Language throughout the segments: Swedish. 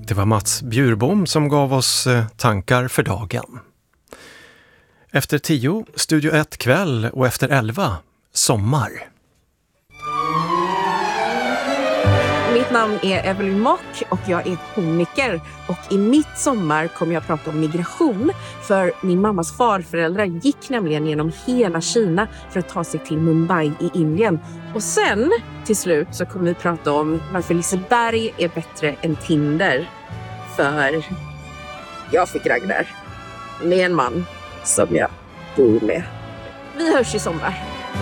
Det var Mats Bjurbom som gav oss tankar för dagen. Efter 10, Studio 1 kväll och efter 11, sommar. Mitt namn är Evelyn Mock och jag är komiker. Och i mitt sommar kommer jag prata om migration. För min mammas farföräldrar gick nämligen genom hela Kina för att ta sig till Mumbai i Indien. Och sen till slut så kommer vi prata om varför Liseberg är bättre än Tinder. För jag fick ragg där med en man som jag bor med. Vi hörs i sommar.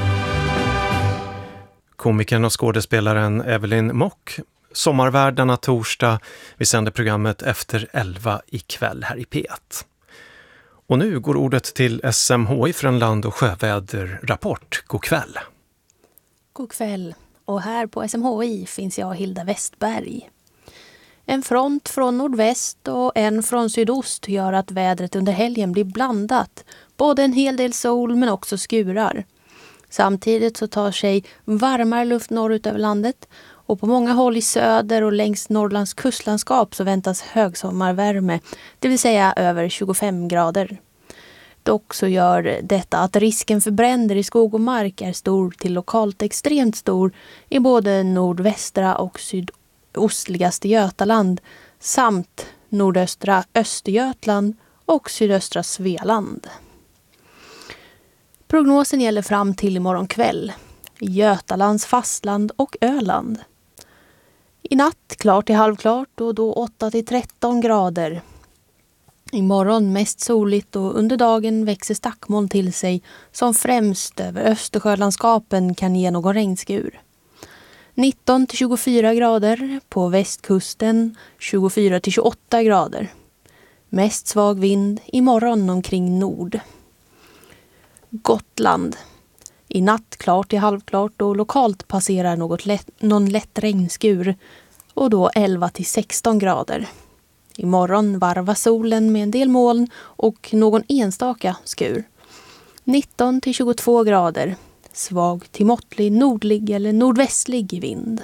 Komikern och skådespelaren Evelyn Mock. Sommarvärdarna torsdag. Vi sänder programmet efter 11 ikväll här i P1. Och nu går ordet till SMHI för en land- och sjöväderrapport. God kväll. God kväll. Och här på SMHI finns jag, Hilda Westberg. En front från nordväst och en från sydost gör att vädret under helgen blir blandat. Både en hel del sol men också skurar. Samtidigt så tar sig varmare luft norrut över landet. Och på många håll i söder och längs Norrlands kustlandskap så väntas högsommarvärme, det vill säga över 25 grader. Dock så gör detta att risken för bränder i skog och mark är stor till lokalt extremt stor i både nordvästra och sydostligaste Götaland samt nordöstra Östergötland och sydöstra Svealand. Prognosen gäller fram till imorgon kväll. Götalands fastland och Öland. I natt klart till halvklart och då 8 till 13 grader. Imorgon mest soligt och under dagen växer stackmoln till sig som främst över Östersjölandskapen kan ge någon regnskur. 19 till 24 grader på västkusten, 24 till 28 grader. Mest svag vind imorgon omkring nord. Gotland. I natt klart till halvklart och lokalt passerar någon lätt regnskur och då 11 till 16 grader. Imorgon varvar solen med en del moln och någon enstaka skur. 19 till 22 grader. Svag till måttlig nordlig eller nordvästlig vind.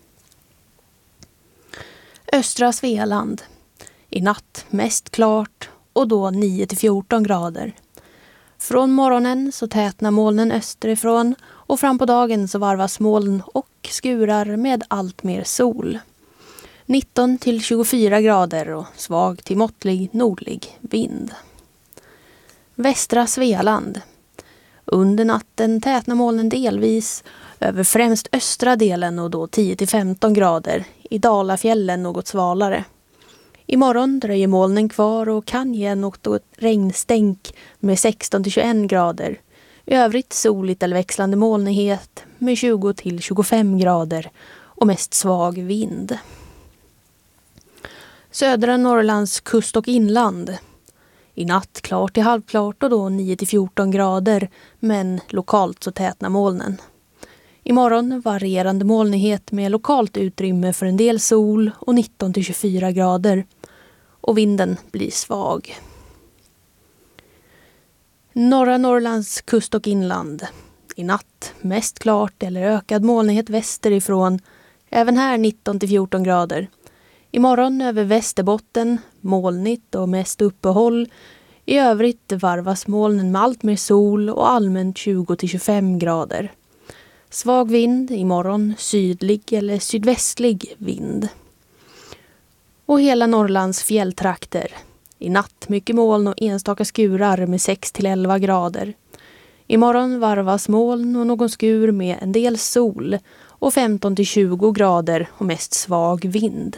Östra Svealand. I natt mest klart och då 9 till 14 grader. Från morgonen så tätnar molnen österifrån och fram på dagen så varvas moln och skurar med allt mer sol. 19 till 24 grader och svag till måttlig nordlig vind. Västra Svealand. Under natten tätnar molnen delvis över främst östra delen och då 10 till 15 grader. I Dalafjällen något svalare. Imorgon dröjer molnen kvar och kan ge något regnstänk med 16 till 21 grader. I övrigt soligt eller växlande molnighet med 20 till 25 grader och mest svag vind. Södra Norrlands kust och inland. I natt klart till halvklart och då 9 till 14 grader men lokalt så tätnar molnen. Imorgon varierande molnighet med lokalt utrymme för en del sol och 19 till 24 grader. Och vinden blir svag. Norra Norrlands kust och inland. I natt mest klart eller ökad molnighet västerifrån. Även här 19 till 14 grader. Imorgon över Västerbotten molnigt och mest uppehåll. I övrigt varvas molnen med allt mer sol och allmänt 20 till 25 grader. Svag vind imorgon, sydlig eller sydvästlig vind. Och hela Norrlands fjälltrakter. I natt mycket moln och enstaka skurar med 6 till 11 grader. Imorgon varvas moln och någon skur med en del sol och 15 till 20 grader och mest svag vind.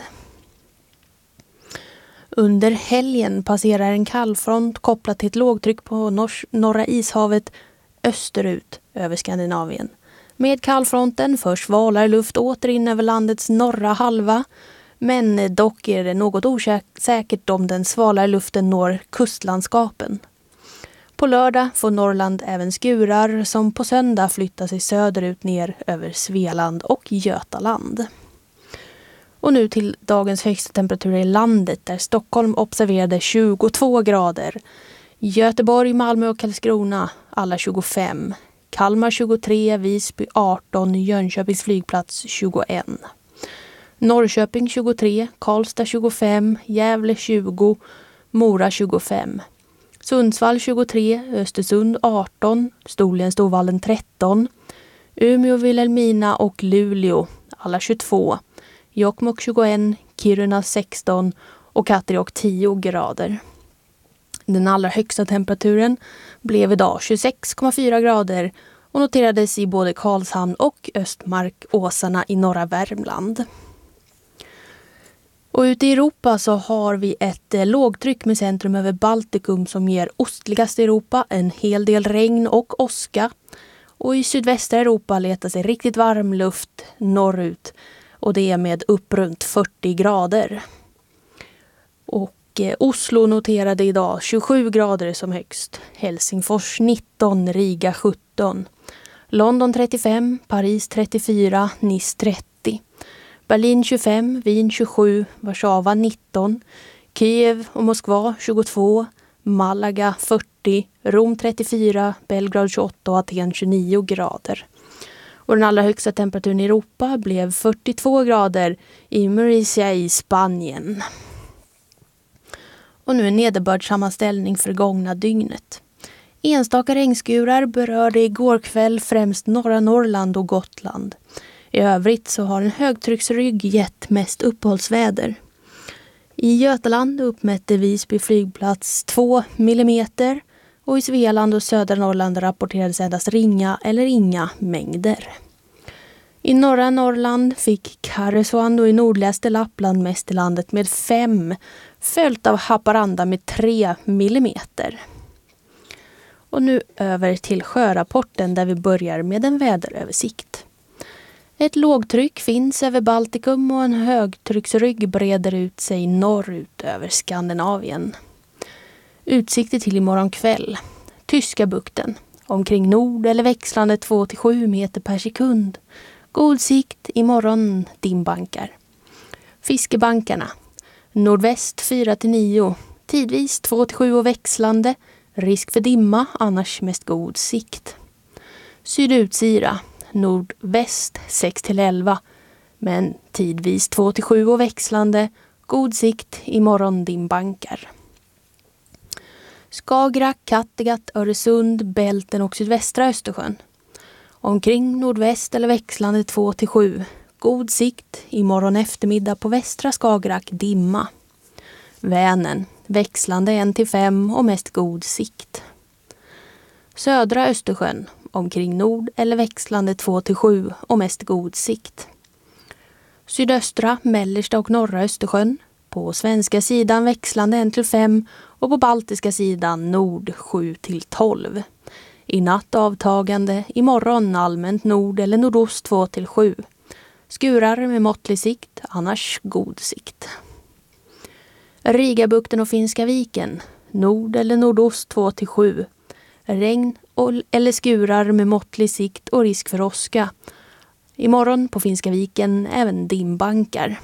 Under helgen passerar en kallfront kopplat till ett lågtryck på norra ishavet österut över Skandinavien. Med kallfronten förs svalare luft åter in över landets norra halva. Men dock är det något osäkert om den svalare luften når kustlandskapen. På lördag får Norrland även skurar som på söndag flyttar sig söderut ner över Svealand och Götaland. Och nu till dagens högsta temperatur i landet där Stockholm observerade 22 grader. Göteborg, Malmö och Karlskrona alla 25. Kalmar 23, Visby 18, Jönköpings flygplats 21. Norrköping 23, Karlstad 25, Gävle 20, Mora 25. Sundsvall 23, Östersund 18, Storvallen 13, Umeå, Vilhelmina och Luleå alla 22, Jokkmokk 21, Kiruna 16 och Katteråt 10 grader. Den allra högsta temperaturen blev idag 26,4 grader och noterades i både Karlshamn och Östmark-Åsarna i norra Värmland. Och ute i Europa så har vi ett lågtryck med centrum över Baltikum som ger ostligaste Europa en hel del regn och åska. Och i sydvästra Europa letar sig riktigt varm luft norrut och det är med upp runt 40 grader. Och Oslo noterade idag 27 grader som högst, Helsingfors 19, Riga 17, London 35, Paris 34, Nice 30. Berlin 25, Wien 27, Warszawa 19, Kiev och Moskva 22, Malaga 40, Rom 34, Belgrad 28 och Aten 29 grader. Och den allra högsta temperaturen i Europa blev 42 grader i Murcia i Spanien. Och nu en nederbördssammanställning för gångna dygnet. Enstaka regnskurar berörde igår kväll främst norra Norrland och Gotland. I övrigt så har en högtrycksrygg gett mest uppehållsväder. I Götaland uppmätte Visby flygplats 2 millimeter och i Svealand och södra Norrland rapporterades endast ringa eller inga mängder. I norra Norrland fick Karesuando i nordligaste Lappland mest i landet med 5, följt av Haparanda med 3 millimeter. Och nu över till sjörapporten där vi börjar med en väderöversikt. Ett lågtryck finns över Baltikum och en högtrycksrygg breder ut sig norrut över Skandinavien. Utsikter till imorgon kväll. Tyska bukten. Omkring nord eller växlande 2-7 meter per sekund. God sikt imorgon dimbankar. Fiskebankarna. Nordväst 4-9. Tidvis 2-7 och växlande. Risk för dimma, annars mest god sikt. Sydutsira. Nordväst 6-11, men tidvis 2-7 och växlande, god sikt imorgon dimbankar. Skagerrak, Kattegatt, Öresund, Bälten och sydvästra Östersjön. Omkring nordväst eller växlande 2-7, god sikt imorgon eftermiddag på västra Skagerrak dimma. Vänern, växlande 1-5 och mest god sikt. Södra Östersjön. Omkring nord eller växlande 2-7 och mest god sikt. Sydöstra, mellersta och norra Östersjön. På svenska sidan växlande 1-5 och på baltiska sidan nord 7-12. I natt avtagande, imorgon allmänt nord eller nordost 2-7. Skurar med måttlig sikt, annars god sikt. Rigabukten och Finska viken, nord eller nordost 2-7. Regn eller skurar med måttlig sikt och risk för åska. Imorgon på Finska viken även dimbankar.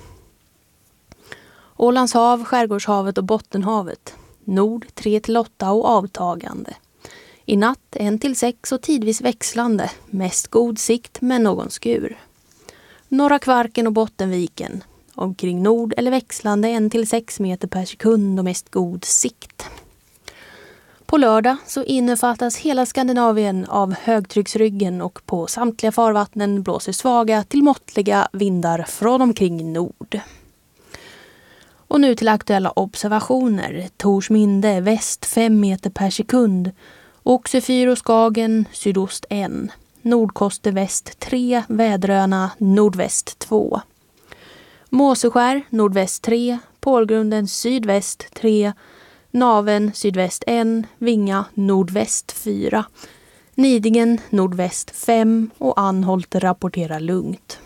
Ålands hav, Skärgårdshavet och Bottenhavet. Nord 3-8 och avtagande. I natt 1-6 och tidvis växlande. Mest god sikt med någon skur. Norra Kvarken och Bottenviken. Omkring nord eller växlande 1-6 meter per sekund och mest god sikt. På lördag så innefattas hela Skandinavien av högtrycksryggen och på samtliga farvattnen blåser svaga till måttliga vindar från omkring nord. Och nu till aktuella observationer. Torsminde väst 5 meter per sekund. Oxefyr och Skagen sydost 1. Nordkoster väst 3. Väderöarna nordväst 2. Måseskär nordväst 3. Pålgrunden sydväst 3. Naven sydväst 1, Vinga nordväst 4, Nidingen nordväst 5 och Anholt rapporterar lugnt.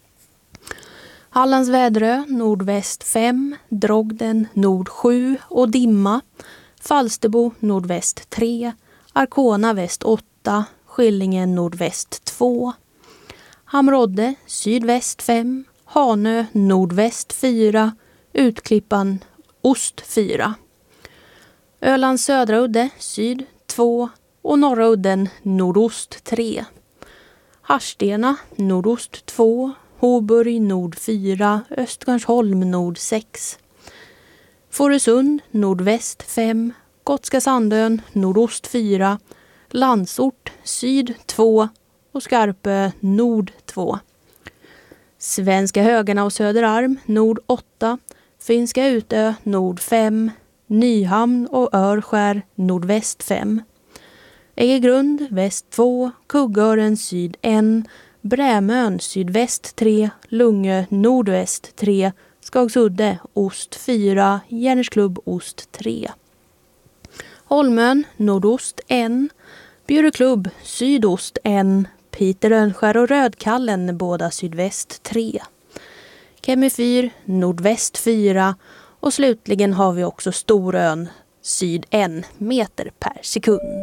Hallands Väderö nordväst 5, Drogden nord 7 och dimma, Falsterbo nordväst 3, Arkona väst 8, Skillingen nordväst 2, Hamrodde sydväst 5, Hanö nordväst 4, Utklippan ost 4. Ölands södra udde syd 2 och norra udden nordost 3. Harstena nordost 2, Hoburg nord 4, Östgarnsholm nord 6. Fårösund nordväst 5, Gotska Sandön nordost 4, Landsort syd 2 och Skarpö nord 2. Svenska Högarna och Söderarm nord 8, Finska Utö nord 5, Nyhamn och Örskär nordväst 5. Äggegrund väst 2, Kuggören syd 1, Brämön sydväst 3, Lungö nordväst 3, Skagsudde ost 4, Järnsklubb ost 3. Holmön nordost 1, Bjurreklubb sydost 1, Piter Önskär och Rödkallen båda sydväst 3. Kemifyr nordväst 4 och slutligen har vi också Storön syd 1 meter per sekund.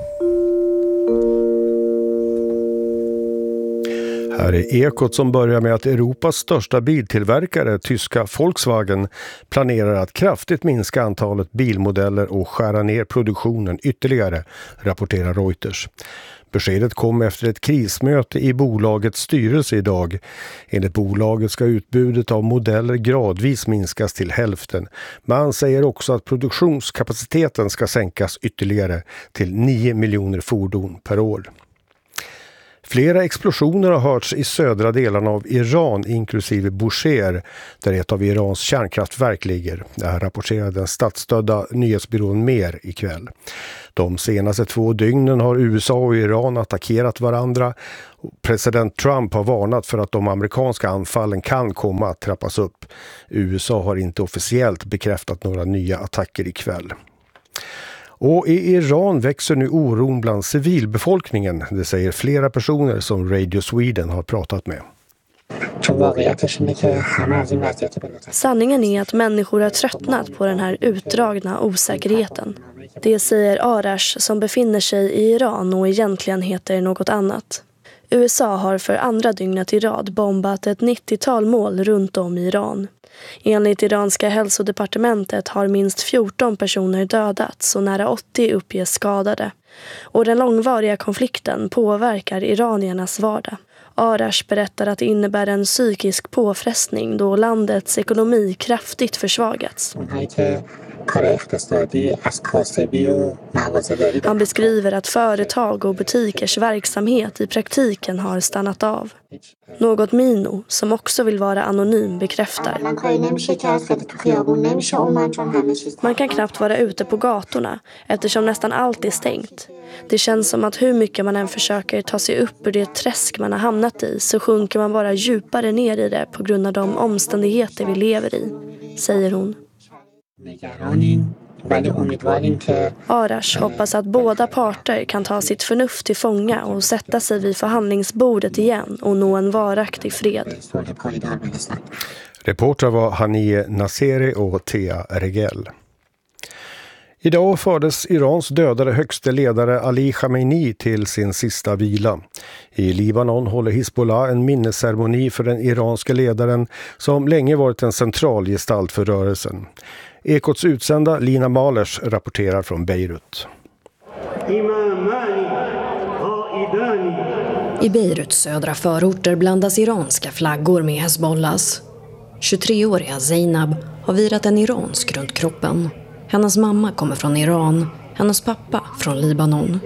Här är Ekot som börjar med att Europas största biltillverkare, tyska Volkswagen, planerar att kraftigt minska antalet bilmodeller och skära ner produktionen ytterligare, rapporterar Reuters. Beskedet kom efter ett krismöte i bolagets styrelse idag. Enligt bolaget ska utbudet av modeller gradvis minskas till hälften. Man säger också att produktionskapaciteten ska sänkas ytterligare till 9 miljoner fordon per år. Flera explosioner har hörts i södra delarna av Iran, inklusive Bushehr, där ett av Irans kärnkraftverk ligger. Det här rapporterade den statsstödda nyhetsbyrån Mer ikväll. De senaste 2 dygnen har USA och Iran attackerat varandra. President Trump har varnat för att de amerikanska anfallen kan komma att trappas upp. USA har inte officiellt bekräftat några nya attacker ikväll. Och i Iran växer nu oron bland civilbefolkningen, det säger flera personer som Radio Sweden har pratat med. Sanningen är att människor har tröttnat på den här utdragna osäkerheten. Det säger Arash som befinner sig i Iran och egentligen heter något annat. USA har för andra dygnet i rad bombat ett 90-tal mål runt om i Iran. Enligt iranska hälsodepartementet har minst 14 personer dödats och nära 80 uppges skadade. Och den långvariga konflikten påverkar iraniernas vardag. Arash berättar att det innebär en psykisk påfrestning då landets ekonomi kraftigt försvagats. Han beskriver att företag och butikers verksamhet i praktiken har stannat av. Något Mino, som också vill vara anonym, bekräftar. Man kan knappt vara ute på gatorna eftersom nästan allt är stängt. Det känns som att hur mycket man än försöker ta sig upp ur det träsk man har hamnat i så sjunker man bara djupare ner i det på grund av de omständigheter vi lever i, säger hon. Arash hoppas att båda parter kan ta sitt förnuft till fånga och sätta sig vid förhandlingsbordet igen och nå en varaktig fred. Reporter var Hanie Nasseri och Thea Regel. Idag fördes Irans dödade högste ledare Ali Khamenei till sin sista vila. I Libanon håller Hizbollah en minnesceremoni för den iranska ledaren som länge varit en central gestalt för rörelsen. Ekots utsända Lina Malers rapporterar från Beirut. I Beiruts södra förorter blandas iranska flaggor med Hezbollahs. 23-åriga Zainab har virat en iransk runt kroppen. Hennes mamma kommer från Iran, hennes pappa från Libanon.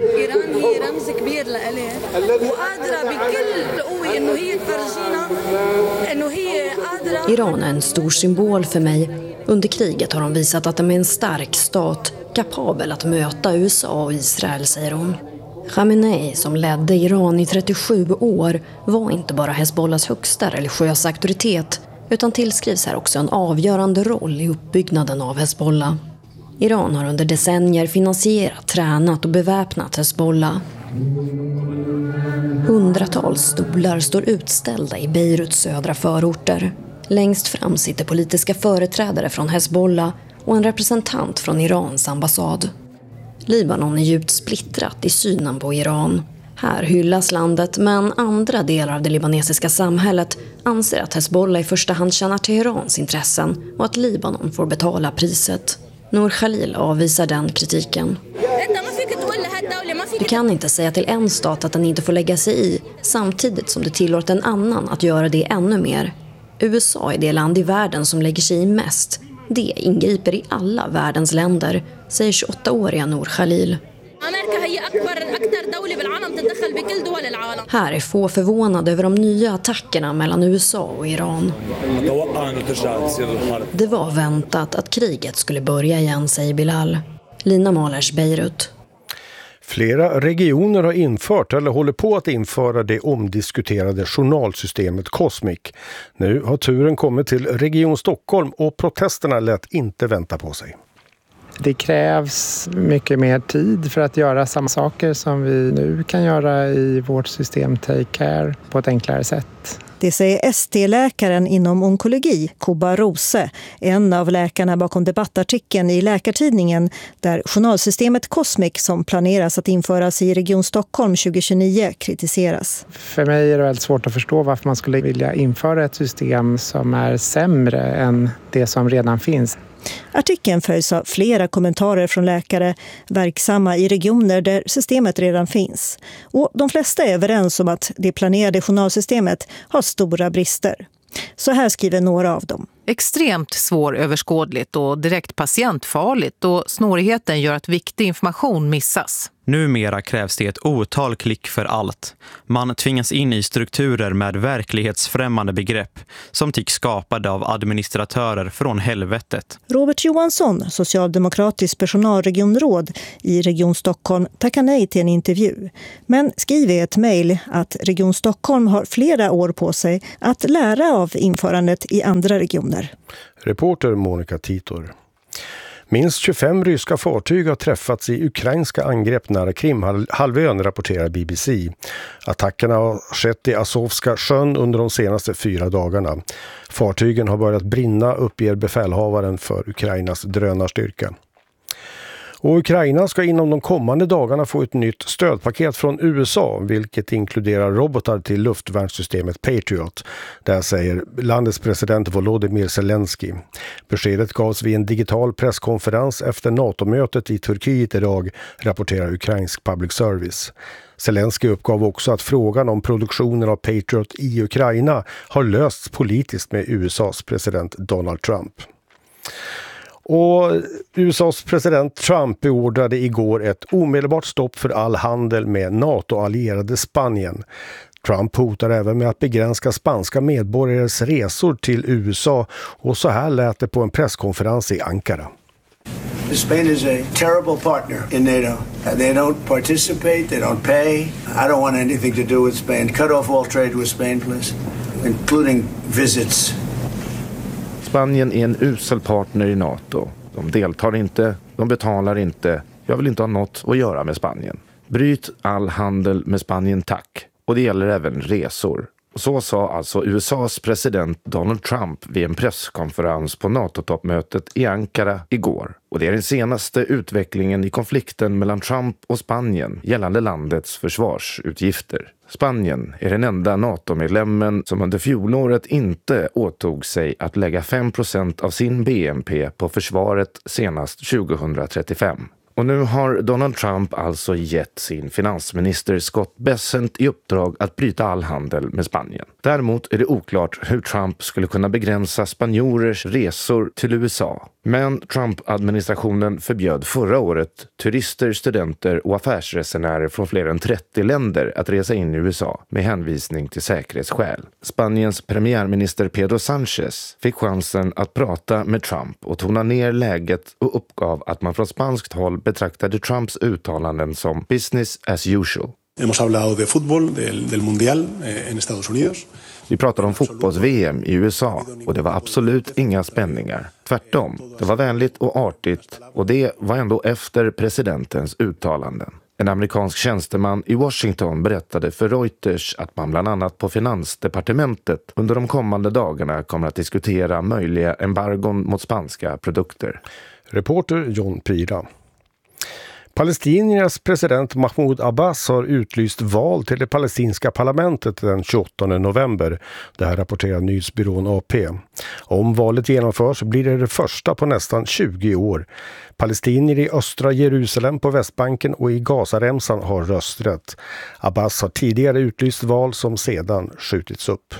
Iran är en stor symbol för mig. Under kriget har de visat att de är en stark stat, kapabel att möta USA och Israel, säger hon. Khamenei, som ledde Iran i 37 år, var inte bara Hezbollahs högsta religiösa auktoritet, utan tillskrivs här också en avgörande roll i uppbyggnaden av Hezbollah. Iran har under decennier finansierat, tränat och beväpnat Hezbollah. Hundratals stolar står utställda i Beiruts södra förorter. Längst fram sitter politiska företrädare från Hezbollah och en representant från Irans ambassad. Libanon är djupt splittrat i synen på Iran. Här hyllas landet, men andra delar av det libanesiska samhället anser att Hezbollah i första hand tjänar Teherans intressen och att Libanon får betala priset. Nour Khalil avvisar den kritiken. Du kan inte säga till en stat att den inte får lägga sig i, samtidigt som du tillåter en annan att göra det ännu mer. USA är det land i världen som lägger sig i mest. Det ingriper i alla världens länder, säger 28-åriga Nour Khalil. Här är få förvånade över de nya attackerna mellan USA och Iran. Det var väntat att kriget skulle börja igen, säger Bilal. Lina Malers, Beirut. Flera regioner har infört eller håller på att införa det omdiskuterade journalsystemet Cosmic. Nu har turen kommit till Region Stockholm och protesterna lät inte vänta på sig. Det krävs mycket mer tid för att göra samma saker som vi nu kan göra i vårt system Take Care på ett enklare sätt. Det säger ST-läkaren inom onkologi, Kuba Rose, en av läkarna bakom debattartikeln i Läkartidningen där journalsystemet Cosmic som planeras att införas i Region Stockholm 2029 kritiseras. För mig är det väldigt svårt att förstå varför man skulle vilja införa ett system som är sämre än det som redan finns. Artikeln följs av flera kommentarer från läkare verksamma i regioner där systemet redan finns. Och de flesta är överens om att det planerade journalsystemet har stora brister. Så här skriver några av dem. Extremt svåröverskådligt och direkt patientfarligt, och snårigheten gör att viktig information missas. Numera krävs det ett otal klick för allt. Man tvingas in i strukturer med verklighetsfrämmande begrepp som tycks skapade av administratörer från helvetet. Robert Johansson, socialdemokratisk personalregionråd i Region Stockholm, tackar nej till en intervju. Men skriver i ett mejl att Region Stockholm har flera år på sig att lära av införandet i andra regioner. Reporter Monica Titor. Minst 25 ryska fartyg har träffats i ukrainska angrepp nära Krimhalvön, rapporterar BBC. Attackerna har skett i Azovska sjön under de senaste 4 dagarna. Fartygen har börjat brinna, uppger befälhavaren för Ukrainas drönarstyrka. Och Ukraina ska inom de kommande dagarna få ett nytt stödpaket från USA, vilket inkluderar robotar till luftvärnssystemet Patriot. Där säger landets president Volodymyr Zelensky. Beskedet gavs vid en digital presskonferens efter NATO-mötet i Turkiet idag, rapporterar ukrainsk public service. Zelensky uppgav också att frågan om produktionen av Patriot i Ukraina har lösts politiskt med USAs president Donald Trump. Och USAs president Trump beordrade igår ett omedelbart stopp för all handel med NATO-allierade Spanien. Trump hotar även med att begränsa spanska medborgares resor till USA, och så här lät det på en presskonferens i Ankara. Spain is a terrible partner in NATO. They don't participate, they don't pay. I don't want anything to do with Spain. Cut off all trade with Spain, please, including visits. Spanien är en usel partner i NATO. De deltar inte, de betalar inte. Jag vill inte ha något att göra med Spanien. Bryt all handel med Spanien, tack. Och det gäller även resor. Och så sa alltså USAs president Donald Trump vid en presskonferens på NATO-toppmötet i Ankara igår. Och det är den senaste utvecklingen i konflikten mellan Trump och Spanien gällande landets försvarsutgifter. Spanien är den enda NATO-medlemmen som under fjolåret inte åtog sig att lägga 5% av sin BNP på försvaret senast 2035. Och nu har Donald Trump alltså gett sin finansminister Scott Bessent i uppdrag att bryta all handel med Spanien. Däremot är det oklart hur Trump skulle kunna begränsa spanjorers resor till USA. Men Trump-administrationen förbjöd förra året turister, studenter och affärsresenärer från fler än 30 länder att resa in i USA med hänvisning till säkerhetsskäl. Spaniens premiärminister Pedro Sánchez fick chansen att prata med Trump och tona ner läget och uppgav att man från spanskt håll betraktade Trumps uttalanden som business as usual. Hemos hablado de fútbol, del mundial en Estados Unidos. Vi pratade om fotbolls-VM i USA och det var absolut inga spänningar. Tvärtom, det var vänligt och artigt, och det var ändå efter presidentens uttalanden. En amerikansk tjänsteman i Washington berättade för Reuters att man bland annat på finansdepartementet under de kommande dagarna kommer att diskutera möjliga embargon mot spanska produkter. Reporter John Pira. Palestiniernas president Mahmoud Abbas har utlyst val till det palestinska parlamentet den 28 november. Det här rapporterar nyhetsbyrån AP. Om valet genomförs blir det första på nästan 20 år. Palestinier i östra Jerusalem på Västbanken och i Gazaremsan har rösträtt. Abbas har tidigare utlyst val som sedan skjutits upp.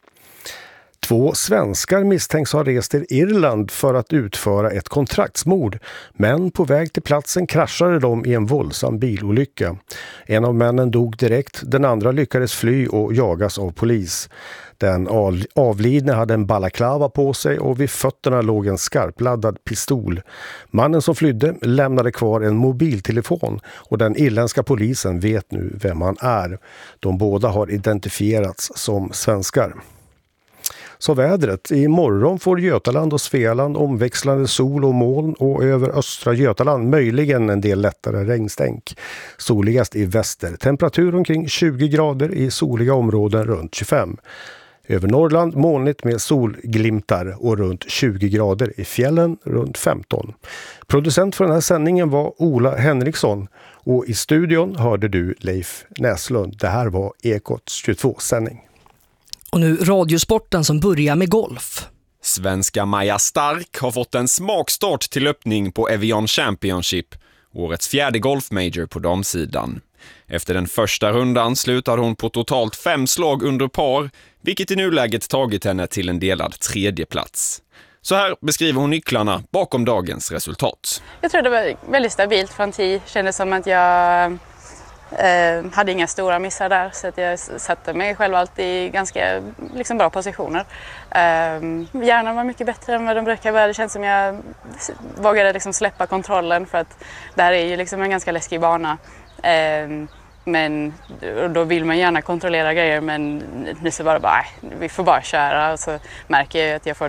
2 svenskar misstänks ha rest till Irland för att utföra ett kontraktsmord, men på väg till platsen kraschade de i en våldsam bilolycka. En av männen dog direkt, den andra lyckades fly och jagas av polis. Den avlidne hade en balaklava på sig och vid fötterna låg en skarpladdad pistol. Mannen som flydde lämnade kvar en mobiltelefon och den irländska polisen vet nu vem han är. De båda har identifierats som svenskar. Så vädret. Imorgon får Götaland och Svealand omväxlande sol och moln och över östra Götaland möjligen en del lättare regnstänk. Soligast i väster. Temperatur omkring 20 grader i soliga områden runt 25. Över Norrland molnigt med solglimtar och runt 20 grader i fjällen runt 15. Producent för den här sändningen var Ola Henriksson och i studion hörde du Leif Näslund. Det här var Ekots 22-sändning. Och nu radiosporten som börjar med golf. Svenska Maja Stark har fått en smakstart till öppning på Evian Championship, årets 4:e golfmajor på damsidan. Efter den första rundan slutade hon på totalt 5 slag under par, vilket i nuläget tagit henne till en delad 3:e plats. Så här beskriver hon nycklarna bakom dagens resultat. Jag tror det var väldigt stabilt från 10. Kändes som att jag hade inga stora missar där, så att jag satte mig själv alltid i ganska bra positioner. Hjärnan var mycket bättre än vad de brukar vara. Det känns som jag vågade släppa kontrollen, för att det här är ju en ganska läskig bana. Men då vill man gärna kontrollera grejer, men nu så var det bara, vi får bara köra, och så märker jag att jag får